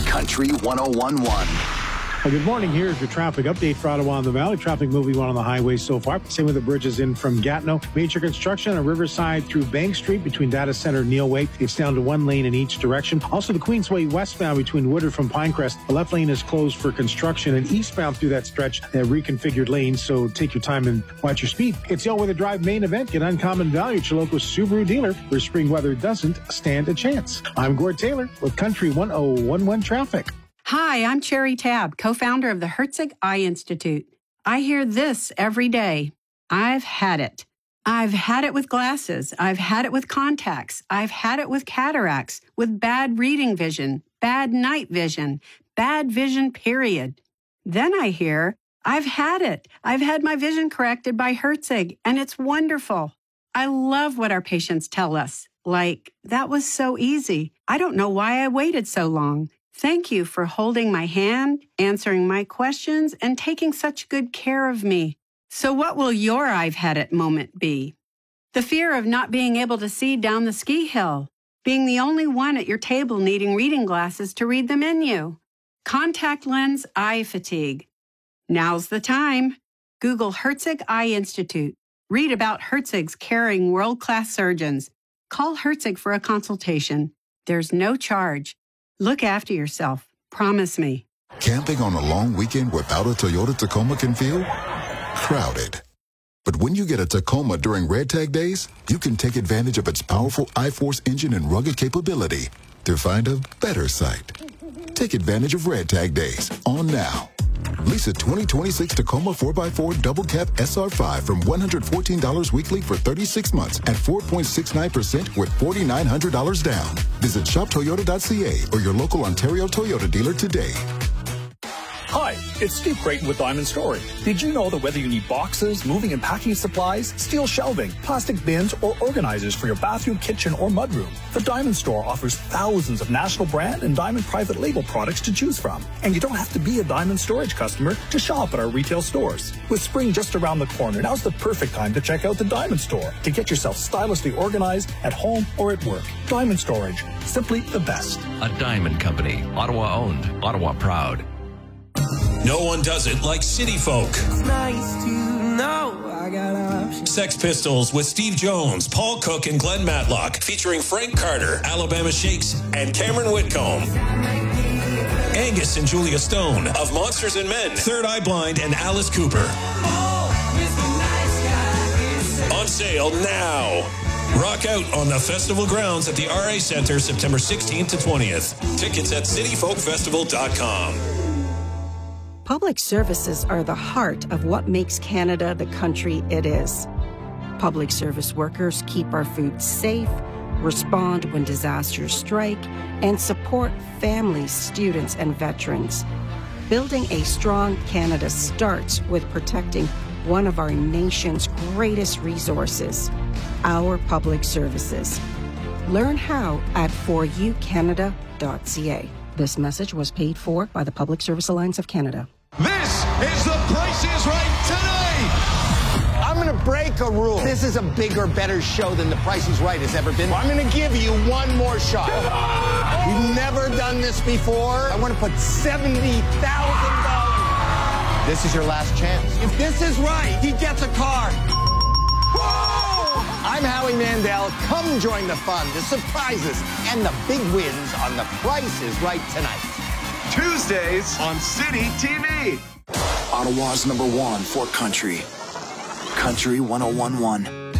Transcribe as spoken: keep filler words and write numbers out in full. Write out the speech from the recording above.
Country one oh one point one. Well, good morning. Here's your traffic update for Ottawa and the Valley. Traffic moving on on the highway so far. Same with the bridges in from Gatineau. Major construction on Riverside through Bank Street between Data Center and Neil Way. It's down to one lane in each direction. Also, the Queensway westbound between Woodard from Pinecrest. The left lane is closed for construction, and eastbound through that stretch, a reconfigured lanes, so take your time and watch your speed. It's the All-Weather Drive main event. Get uncommon value at your local Subaru dealer where spring weather doesn't stand a chance. I'm Gord Taylor with Country one oh one one Traffic. Hi, I'm Cherry Tabb, co-founder of the Herzig Eye Institute. I hear this every day. I've had it. I've had it with glasses. I've had it with contacts. I've had it with cataracts, with bad reading vision, bad night vision, bad vision, period. Then I hear, I've had it. I've had my vision corrected by Herzig, and it's wonderful. I love what our patients tell us. Like, that was so easy. I don't know why I waited so long. Thank you for holding my hand, answering my questions, and taking such good care of me. So what will your I've had it moment be? The fear of not being able to see down the ski hill, being the only one at your table needing reading glasses to read the menu, contact lens eye fatigue. Now's the time. Google Herzig Eye Institute. Read about Herzig's caring world-class surgeons. Call Herzig for a consultation. There's no charge. Look after yourself. Promise me. Camping on a long weekend without a Toyota Tacoma can feel crowded. But when you get a Tacoma during Red Tag Days, you can take advantage of its powerful I-Force engine and rugged capability to find a better site. Take advantage of Red Tag Days on now. Lease a twenty twenty-six Tacoma four by four Double Cab S R five from one hundred fourteen dollars weekly for thirty-six months at four point six nine percent with four thousand nine hundred dollars down. Visit shop toyota dot c a or your local Ontario Toyota dealer today. Hi, it's Steve Creighton with Diamond Storage. Did you know that whether you need boxes, moving and packing supplies, steel shelving, plastic bins, or organizers for your bathroom, kitchen, or mudroom, the Diamond Store offers thousands of national brand and Diamond private label products to choose from. And you don't have to be a Diamond Storage customer to shop at our retail stores. With spring just around the corner, now's the perfect time to check out the Diamond Store to get yourself stylishly organized at home or at work. Diamond Storage, simply the best. A Diamond Company, Ottawa owned, Ottawa proud. No one does it like City Folk. It's nice to know I got options. Sex Pistols with Steve Jones, Paul Cook, and Glenn Matlock, featuring Frank Carter, Alabama Shakes, and Cameron Whitcomb. Angus and Julia Stone of Monsters and Men, Third Eye Blind, and Alice Cooper. On sale now. Rock out on the festival grounds at the R A Centre September sixteenth to twentieth. Tickets at city folk festival dot com. Public services are the heart of what makes Canada the country it is. Public service workers keep our food safe, respond when disasters strike, and support families, students, and veterans. Building a strong Canada starts with protecting one of our nation's greatest resources, our public services. Learn how at for you canada dot c a. This message was paid for by the Public Service Alliance of Canada. This is The Price is Right today. I'm going to break a rule. This is a bigger, better show than The Price is Right has ever been. I'm going to give you one more shot. We've never done this before. I want to put seventy thousand dollars. This is your last chance. If this is right, he gets a car. Whoa! I'm Howie Mandel. Come join the fun, the surprises, and the big wins on The Price is Right tonight. Tuesdays on City T V. Ottawa's number one for country. Country one oh one point one.